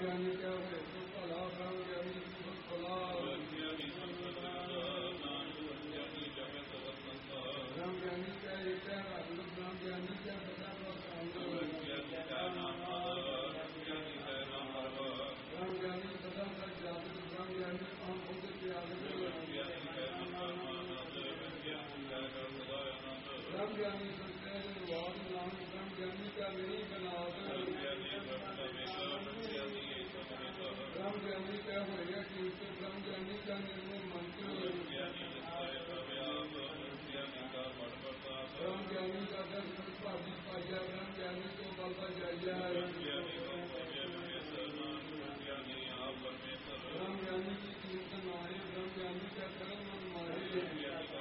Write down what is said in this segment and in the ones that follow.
ਗਿਆਨੀ ਕੈ ਹੋਏ ਸੋ ਭਲਾ, ਬ੍ਰਹਮ ਗਿਆਨੀ ਸੁਖ ਭਲਾ। ਬ੍ਰਹਮ ਗਿਆਨੀ ਕੈ ਏਕੈ ਰੰਗ, ਬ੍ਰਹਮ ਗਿਆਨੀ ਕੈ ਸਦਾ ਪ੍ਰਸੰਗ। ਬ੍ਰਹਮ ਗਿਆਨੀ ਸਦਾ ਸਚ ਜਾਗਤ, ਬ੍ਰਹਮ ਗਿਆਨੀ ਅਨੁਭੁਤ ਤਿਆਗਤ। ਬ੍ਰਹਮ ਗਿਆਨੀ ਸਚੈ ਨਿਰਵਾਦ ਨਾਮ, ਬ੍ਰਹਮ ਗਿਆਨੀ ਕੈ ਨਹੀਂ ਬਨਾਤ। ਬ੍ਰਹਮ ਗਿਆਨੀ ਕੈ ਹੋਇਆ ਕੀਰਤ, ਬ੍ਰਹਮ ਗਿਆਨੀ ਕੈ ਨਿਰਮਲ ਮੰਚ। ਬ੍ਰਹਮ ਗਿਆਨੀ ਕਾ ਦਰਸ਼ਨ ਭਾਗੀ ਪਾਈਆ, ਬ੍ਰਹਮ ਗਿਆਨੀ ਕੋ ਬਲਦਾ ਜਾਈਆ। ਬ੍ਰਹਮ ਗਿਆਨੀ ਕੀ ਕੀਰਤ ਨਾਏ, ਬ੍ਰਹਮ ਗਿਆਨੀ ਕੈ ਕਰਮ ਮਨ ਮਾਰੇ। ਬ੍ਰਹਮ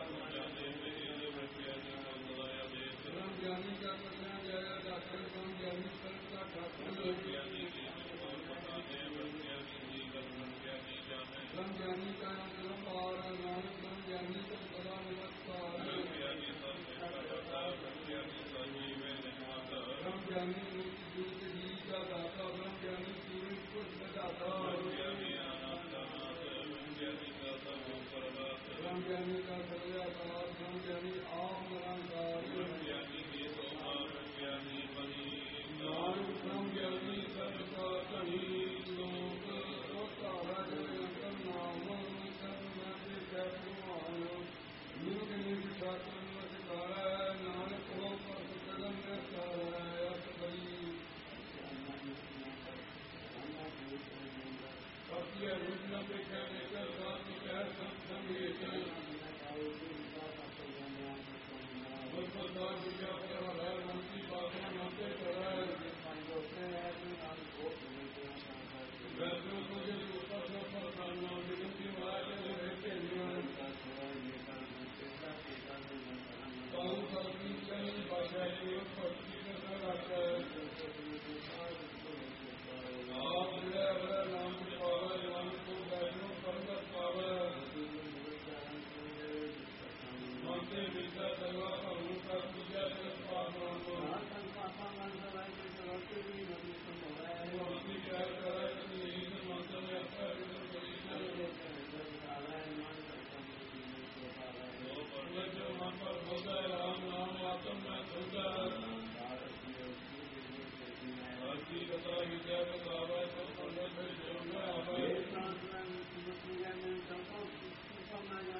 ਗਿਆਨੀ ਕਾ ਕਥਨਾ ਜਾਇਆ ਡਾਕਰ, ਬ੍ਰਹਮ ਗਿਆਨੀ ਸਰਬ ਕਾ ਠਾਕੁਰ। ਬ੍ਰਹਮ ਗਿਆਨੀ ਕਾ ਅੰਤਰਮ ਪਾਰ, ਨਾਨਕ ਬ੍ਰਹਮ ਗਿਆਨੀ ਕੋ ਸਦਾ ਨਮਸਕਾਰ। ਬ੍ਰਹਮ ਗਿਆਨੀ ਮੁਕਤ ਜੁਗਤ ਜੀ ਕਾ ਦਾਤਾ, ਬ੍ਰਹਮ ਗਿਆਨੀ ਸੂਰਜ ਪੁਰਖ ਦਾਤਾ। ਬ੍ਰਹਮ ਗਿਆਨੀ ਕਾ ਸਰਵਿਆਕਾਰ, ਬ੍ਰਹਮ ਗਿਆਨੀ ਆਪ ਨਿਰੰਕਾਰ। ਨਾਨਕ ਬ੍ਰਹਮ ਗਿਆਨੀ ਸਭ ਕਾ ਧਨੀ, ਲੋਕ ਧਾਰਾ ਜਨ ਅੰਤਰ ਨਾਮ। ਸਭ ਨਾਤੇ ਕੈ ਭਗਵਾਨ, ਨਿਤ ਨਿਤ ਸਾਤਨ ਨਮਸਕਾਰੈ। ਨਾਨਕ ਹੋ ਪਰਮ ਕਦਮ ਨਿਰਚਾਰੈ। ਅਸ ਬਈ ਰੂਪ ਨ ਦੇਖੈ ਨਿਕਲ ਸਾਥ ਕਹਿ ਸਤ ਸੰਗੇਤ।